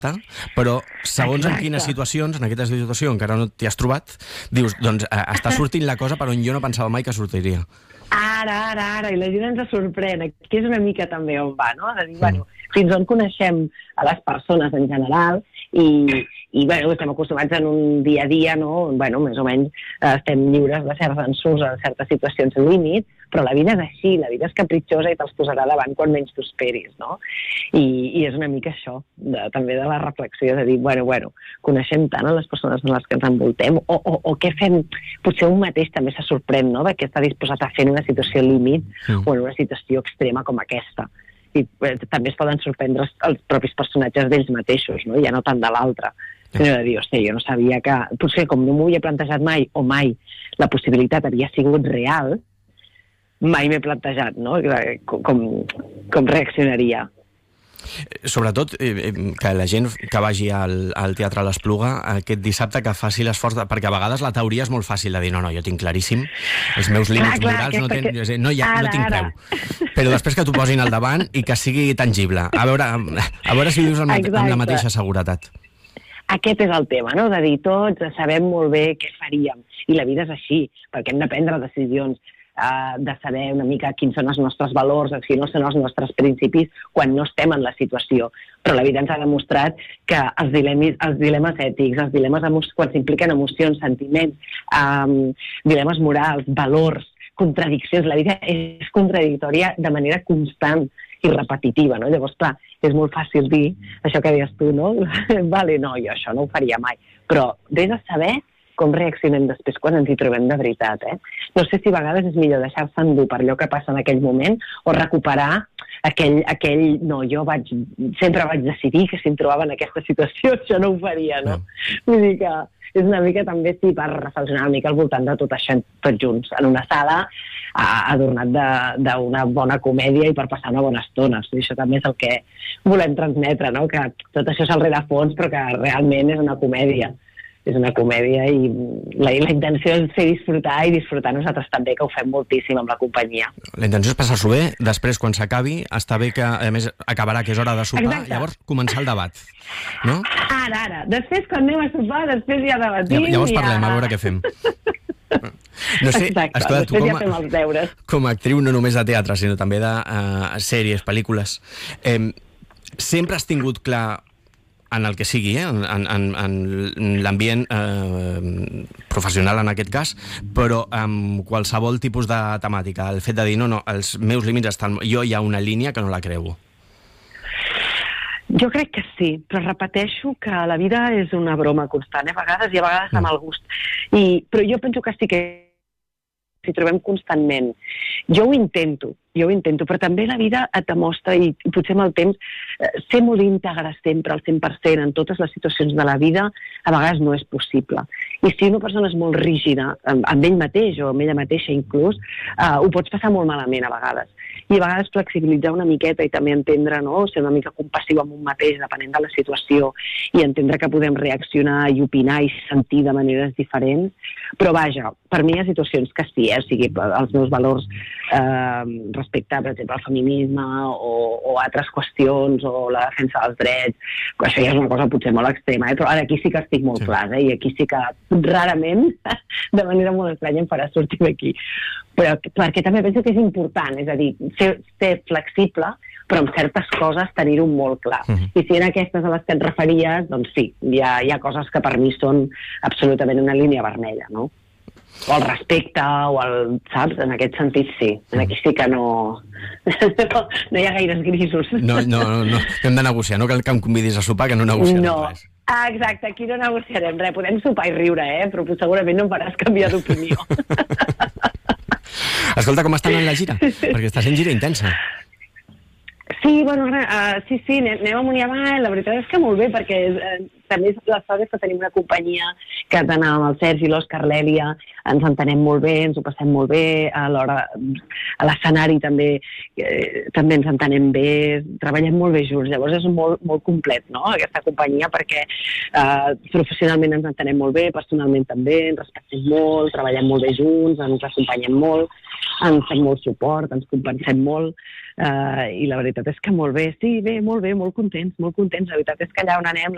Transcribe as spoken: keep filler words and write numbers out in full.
però segons en quines situacions, en aquesta situació encara no t'hi has trobat, dius, doncs eh, està sortint la cosa per on jo no pensava mai que sortiria. Ara, ara, ara, i la gent ens sorprèn. Aquí és una mica també on va, no? De dir, mm. bueno, fins on coneixem a les persones en general i, i bueno, estem acostumats en un dia a dia, no? Bueno, més o menys eh, estem lliures de certs ensurts a certes situacions límit, però la vida és així, la vida és capritxosa i te'ls posarà davant quan menys t'ho esperis, no? I, i és una mica això, de, també de la reflexió, de dir, bueno, bueno, coneixem tant a les persones en les que ens envoltem, o, o, o què fem, potser un mateix també se sorprèn, no?, de què està disposat a fer en una situació límit mm. o en una situació extrema com aquesta. I eh, també es poden sorprendre els propis personatges d'ells mateixos, no?, ja no tant de l'altre. Sinó de dir, hosti, jo no sabia que... Potser com no m'ho havia plantejat mai, o mai la possibilitat havia sigut real, mai m'he plantejat, no?, com, com reaccionaria. Sobretot eh, que la gent que vagi al, al Teatre l'Espluga aquest dissabte que faci l'esforç, de, perquè a vegades la teoria és molt fàcil de dir, no, no, jo tinc claríssim els meus límits ah, clar, morals, no, ten, que... no, ja, ara, no tinc ara. preu. Però després que t'ho posin al davant i que sigui tangible. A veure, a veure si vius amb, amb la mateixa seguretat. Aquest és el tema, no?, de dir tots sabem molt bé què faríem. I la vida és així, perquè hem de prendre decisions, Uh, de saber una mica quins són els nostres valors, quins són els nostres principis quan no estem en la situació. Però la vida ens ha demostrat que els dilemes, els dilemes ètics, els dilemes quan s'impliquen emocions, sentiments, um, dilemes morals, valors, contradiccions, la vida és contradictòria de manera constant i repetitiva, no? Llavors, clar, és molt fàcil dir això que deies tu, no? Vale, no, jo això no ho faria mai. Però vés a saber com reaccionem després quan ens hi trobem de veritat, eh? No sé si a vegades és millor deixar-se endur per allò que passa en aquell moment o recuperar aquell, aquell no, jo vaig, sempre vaig decidir que si em trobava en aquesta situació això no ho faria, no? no. Vull dir que és una mica també sí, per reflexionar una mica al voltant de tot això tots junts, en una sala adornat d'una bona comèdia i per passar una bona estona. O sigui, això també és el que volem transmetre, no? Que tot això és al rerefons però que realment és una comèdia. És una comèdia i la, la intenció és fer disfrutar i disfrutar nosaltres també, que ho fem moltíssim amb la companyia. La intenció és passar-s'ho bé, després quan s'acabi està bé que, a més, acabarà que és hora de sopar. Exacte. Llavors començar el debat, no? Ara, ara, després quan anem a sopar, després ja debatim. Llavors parlem, ja... a veure què fem. No sé, exacte, esclar, tu com a, ja fem els deures. Com a actriu no només de teatre, sinó també de uh, sèries, pel·lícules, eh, sempre has tingut clar en el que sigui, eh? en, en, en l'ambient eh, professional en aquest cas, però amb qualsevol tipus de temàtica, el fet de dir, no, no, els meus límits estan... Jo hi ha una línia que no la creuo. Jo crec que sí, però repeteixo que la vida és una broma constant, eh? A vegades i a vegades amb el gust. I, però jo penso que sí que s'hi trobem constantment. Jo ho intento, jo ho intento, però també la vida et demostra, i, i potser amb el temps, eh, ser molt íntegre sempre, al cent per cent, en totes les situacions de la vida, a vegades no és possible. I si una persona és molt rígida, amb, amb ell mateix o amb ella mateixa inclús, eh, ho pots passar molt malament a vegades. I a vegades flexibilitzar una miqueta i també entendre, no?, ser una mica compassiu amb un mateix, depenent de la situació, i entendre que podem reaccionar i opinar i sentir de maneres diferents. Però vaja, per mi hi ha situacions que sí, eh? O sigui, els meus valors eh, respecte, per exemple, al feminisme o, o altres qüestions o la defensa dels drets, això ja és una cosa potser molt extrema, eh? Però ara aquí sí que estic molt sí. clar, eh? I aquí sí que rarament, de manera molt estranya, em farà sortir d'aquí. Però perquè també penso que és important, és a dir, ser, ser flexible, però amb certes coses tenir-ho molt clar. Uh-huh. I si en aquestes a les que et referies, doncs sí, hi ha, hi ha coses que per mi són absolutament una línia vermella, no? O el respecte, o el... Saps? En aquest sentit, sí. En aquí sí que no... no, no hi ha gaires grisos. No, no, no, no. Hem de negociar, no cal que em convidis a sopar, que no negociarem no. res. Ah, exacte, aquí no negociarem res. Podem sopar i riure, eh? Però segurament no em faràs canviar d'opinió. Escolta, com estan en la gira? Perquè està sent gira intensa. Sí, bueno, uh, sí, sí, anem amunt i avall, la veritat és que molt bé, perquè uh, també les coses que tenim una companyia que tant amb el Sergi, l'Òscar, l'Èlia, ens entenem molt bé, ens ho passem molt bé, a l'hora, a l'escenari també, eh, també ens entenem bé, treballem molt bé junts, llavors és molt, molt complet, no?, aquesta companyia, perquè eh, professionalment ens entenem molt bé, personalment també, ens respectem molt, treballem molt bé junts, ens acompanyem molt, ens fem molt suport, ens compensem molt, eh, i la veritat és que molt bé, sí, bé, molt bé, molt contents, molt contents, la veritat és que allà on anem